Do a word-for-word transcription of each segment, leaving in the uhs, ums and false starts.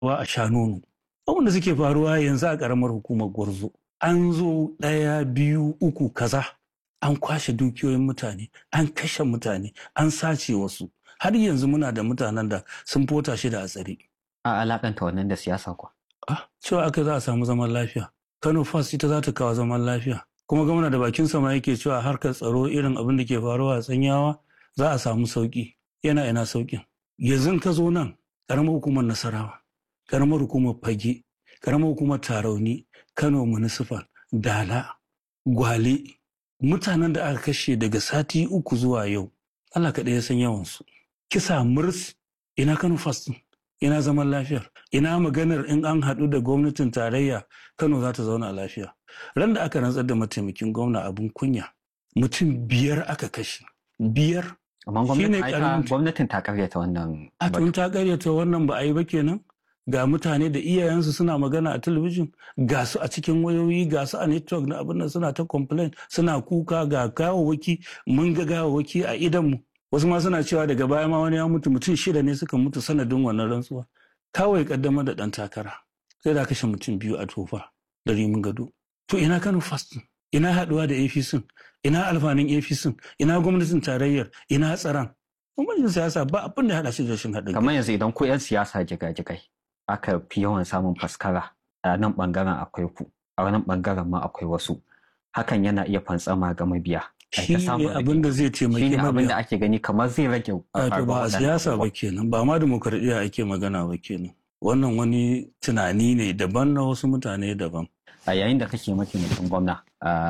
wa a sha nono. Abin da suke faruwa yanzu a ƙaramar hukumar Gwarzo. An zo ɗaya biyu uku kaza an kwashe dukiyoyin mutane, an kashe mutane, an sace wasu. Har yanzu muna da mutanen da sun fota shi da a tsare. A alakanta wannan da siyasa kuwa. Ah, cewa aka za a samu zaman lafiya. Kano First ita za ta kawo zaman lafiya. Kuma gwamna da bakin sama yake cewa harkar tsaro irin abin da ke faruwa a Tsanyawa za a samu sauki. Yana ina saukin. Yanzu ka zo nan ƙaramar hukumar Nasarawa, ƙaramar hukumar Fage, ƙaramar hukumar Tarauni, Kano Municipal, Dala, Gwale, mutanen da aka kashe daga sati uku zuwa yau, Allah kaɗai ya san yawansu. Kisa murs, ina Kano First, ina zaman lafiyar, ina maganar in an haɗu da gwamnatin tarayya Kano za ta zauna a lafiya. Ran da aka rantsar da mataimakin gwamna abin kunya, mutum biyar aka kashe, biyar. Amma gwamnatin ta karyata wannan. A tun ta karyata wannan ba a yi ba kenan. Ga mutane da iyayensu suna magana a talabijin, ga su a cikin wayoyi, ga su a network na abin nan suna ta complain, suna kuka ga gawawwaki, mun ga gawawwaki a idanmu. Wasu ma suna cewa daga baya ma wani ya mutu, mutum shida ne suka mutu sanadin wannan rantsuwa. Kawai kaddamar da ɗan takara. Sai da kashe mutum biyu a Tofa da Rimin Gado. To ina Kano First? Ina haɗuwa da A P C? Ina alfanin A P C? Ina gwamnatin tarayyar? Ina tsaron? Gwamnatin siyasa ba abin da haɗa shi da rashin haɗin. Kamar yanzu idan ku 'yan siyasa jigajigai aka fi yawan samun faskara a nan ɓangaren akwai ku, a wannan ɓangaren ma akwai wasu. Hakan yana iya fantsama ga mabiya. Shi ne abin da zai taimaki mabiya. Shi ne abin da ake gani kamar zai rage. Ba a siyasa ba kenan, ba ma dimokuraɗiyya ake magana ba kenan. Wannan wani tunani ne daban na wasu mutane daban. A yayin da kake mataimakin gwamna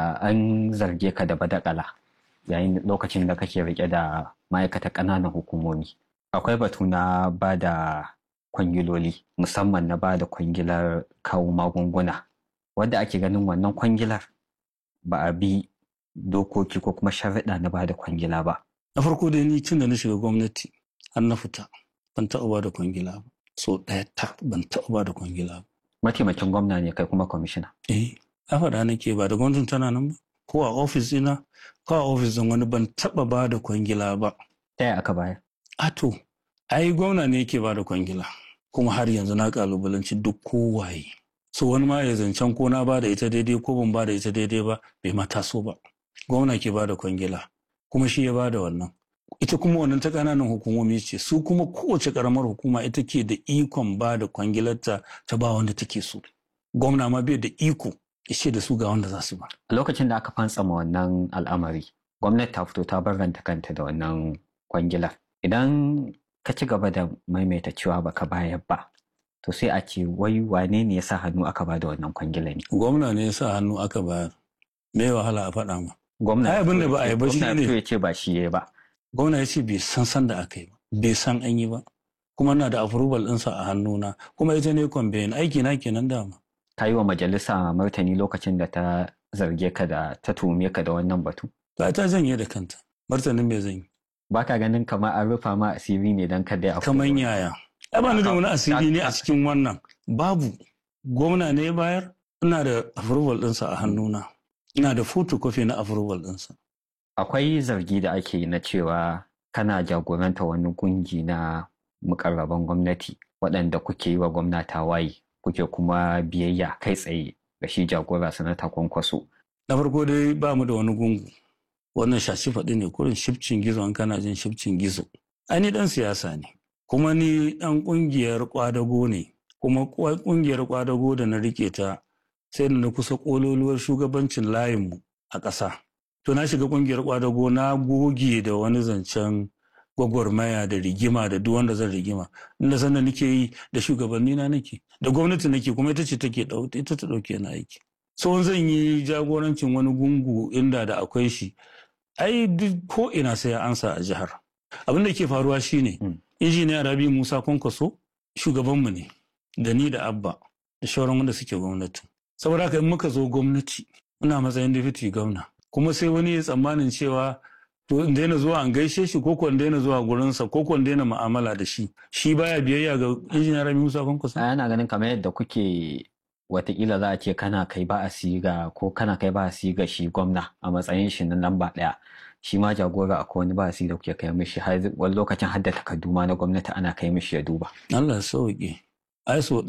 an zarge ka da badakala yayin lokacin da kake rike da ma'aikatan ƙananan hukumomi. Akwai batu na ba da kwangiloli musamman na ba da kwangilar kawo magunguna wadda ake ganin wannan kwangilar ba a bi dokoki ko kuma sharaɗa na ba da kwangila ba. Na farko dai ni tun da na shiga gwamnati har na fita ban taɓa ba da kwangila ba. So ɗaya ta ban taɓa ba da kwangila ba. Mataimakin gwamna ne kai kuma kwamishina. Eh, a faɗa nake ba da gwamnatin tana nan ba. Ko a ofis ina, ko a ofis ɗin wani ban taɓa ba da kwangila ba. Ta yaya aka bayar? A to, ai gwamna ne yake ba da kwangila. Kuma har yanzu na kalubalanci duk kowaye. So wani ma ya zancen ko na ba da ita daidai ko ban ba da ita daidai ba bai ma taso ba. Gwamna ke ba da kwangila. Kuma shi ya ba da wannan. Ita kuma wannan ta ƙananan hukumomi ce, su kuma kowace ƙaramar hukuma ita ke da ikon ba da kwangilarta ta ba wanda take so. Gwamna ma bai da iko ishe da su ga wanda za su ba. A lokacin da aka fantsama wannan al'amari, gwamnati ta fito ta barranta kanta da wannan kwangilar. Idan ka ci gaba da maimaita cewa baka bayar ba, to sai a ce wai wane ne ya sa hannu aka ba da wannan kwangilar ne? Gwamna ne ya sa hannu aka bayar. Me wahala a faɗa ma. Gwamna abin da ba a yi ba shi ne. ya ce ba shi ya ba. Gwamna ya ce bai san san da aka yi ba, bai san an yi ba, kuma na da approval ɗinsa a hannuna, kuma ita ne kwambayin aiki na kenan dama. Ka yi wa majalisa martani lokacin da ta zarge ka da ta tuhume ka da wannan batu? Ba ta janye da kanta, martanin bai zan yi. Ba ka ganin kamar an rufa ma asiri ne don kada ya afu? Kamar yaya. Ai ba ni da wani asiri ne a cikin wannan. Babu. Gwamna ne ya bayar, ina da approval ɗinsa a hannuna. Ina da photocopy na approval ɗinsa. Akwai zargi da ake yi na cewa kana jagoranta wani kungi na mukarraban gwamnati waɗanda kuke yi wa gwamnata waye kuke kuma biyayya kai tsaye ga shi jagora sanata Kwankwaso. Na farko dai ba mu da wani gungu. Wannan shashi faɗi ne kurin shifcin gizo an kana jin shifcin gizo. Ai ni ɗan siyasa ne. Kuma ni ɗan ƙungiyar ƙwadago ne. Kuma ƙungiyar ƙwadago da na rike ta sai da na kusa ƙololuwar shugabancin layinmu a ƙasa. To na shiga ƙungiyar ƙwadago na goge da wani zancen gwagwarmaya da rigima da duk wanda zan rigima. Inda sanda nake yi da shugabanni na nake, da gwamnati nake kuma ita ce take ita ta ɗauke na aiki. So zan yi jagorancin wani gungu inda da akwai shi. Ai duk ko ina sai ya ansa a jihar. Abin da ke faruwa shine injiniya Rabi Musa Kwankwaso shugabanmu ne da ni da Abba da shauran wanda suke gwamnati. Saboda haka in muka zo gwamnati muna matsayin deputy gwamna. Kuma sai wani ya tsammanin cewa to in daina zuwa an gaishe shi ko in daina zuwa gurinsa ko in daina mu'amala da shi shi baya biyayya ga injiniya Rabi Musa Kwankwaso. Ana ganin kamar yadda kuke watakila za a ce kana kai ba a siga ko kana kai ba a siga shi gwamna a matsayin shi na lamba ɗaya. Shi ma jagora akwai wani ba a siga da kuke kai mishi har wani lokacin har da takardu ma na gwamnati ana kai mishi ya duba. Allah ya sauke. Ai so